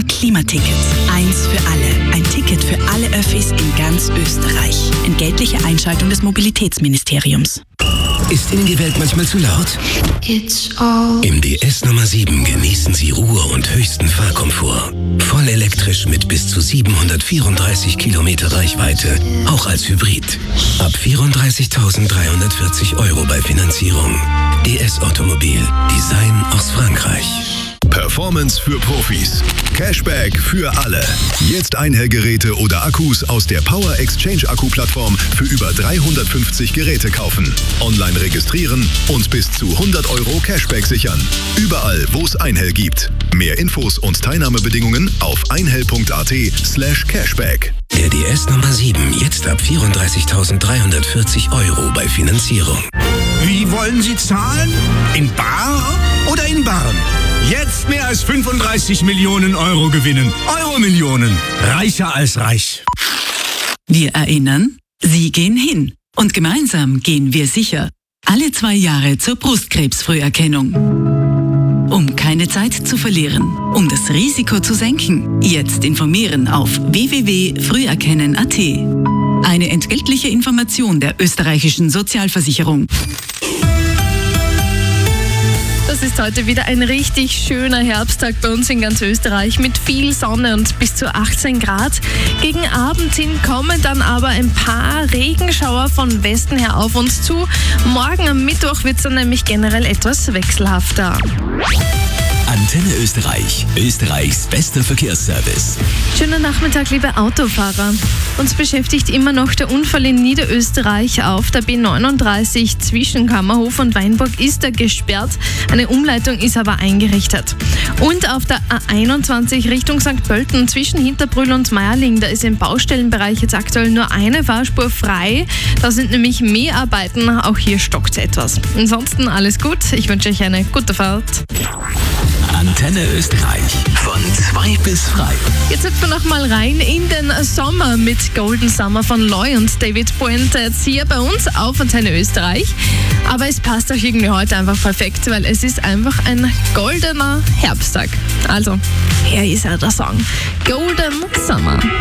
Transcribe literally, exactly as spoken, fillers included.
Ein Klimaticket. Eins für alle. Ein Ticket für alle Öffis in ganz Österreich. Entgeltliche Einschaltung des Mobilitätsministeriums. Ist Ihnen die Welt manchmal zu laut? It's all Im D S Nummer sieben genießen Sie Ruhe und höchsten Fahrkomfort. Voll elektrisch mit bis zu siebenhundertvierunddreißig Kilometer Reichweite, auch als Hybrid. Ab vierunddreißigtausenddreihundertvierzig Euro bei Finanzierung. D S Automobil. Design aus Frankreich. Performance für Profis. Cashback für alle. Jetzt Einhellgeräte oder Akkus aus der Power Exchange Akku-Plattform für über dreihundertfünfzig Geräte kaufen. Online registrieren und bis zu hundert Euro Cashback sichern. Überall, wo es Einhell gibt. Mehr Infos und Teilnahmebedingungen auf einhell.at slash cashback. Der D S Nummer sieben jetzt ab vierunddreißigtausenddreihundertvierzig Euro bei Finanzierung. Wie wollen Sie zahlen? In bar oder in Barren? Jetzt mehr als fünfunddreißig Millionen Euro gewinnen. Euro-Millionen. Reicher als reich. Wir erinnern, Sie gehen hin. Und gemeinsam gehen wir sicher. Alle zwei Jahre zur Brustkrebsfrüherkennung. Um keine Zeit zu verlieren, um das Risiko zu senken, jetzt informieren auf w w w punkt früherkennen punkt a t. Eine entgeltliche Information der österreichischen Sozialversicherung. Das ist heute wieder ein richtig schöner Herbsttag bei uns in ganz Österreich mit viel Sonne und bis zu achtzehn Grad. Gegen Abend hin kommen dann aber ein paar Regenschauer von Westen her auf uns zu. Morgen am Mittwoch wird es dann nämlich generell etwas wechselhafter. Antenne Österreich, Österreichs bester Verkehrsservice. Schönen Nachmittag, liebe Autofahrer. Uns beschäftigt immer noch der Unfall in Niederösterreich. Auf der B neununddreißig zwischen Kammerhof und Weinburg ist er gesperrt. Eine Umleitung ist aber eingerichtet. Und auf der A einundzwanzig Richtung Sankt Pölten zwischen Hinterbrühl und Meierling, da ist im Baustellenbereich jetzt aktuell nur eine Fahrspur frei. Da sind nämlich Mäharbeiten, auch hier stockt es etwas. Ansonsten alles gut, ich wünsche euch eine gute Fahrt. Antenne Österreich. Von zwei bis frei. Jetzt hüpfen wir noch mal rein in den Sommer mit Golden Summer von Loy und David Puente jetzt hier bei uns auf Antenne Österreich. Aber es passt auch irgendwie heute einfach perfekt, weil es ist einfach ein goldener Herbsttag. Also, hier ist er, der Song. Golden Summer.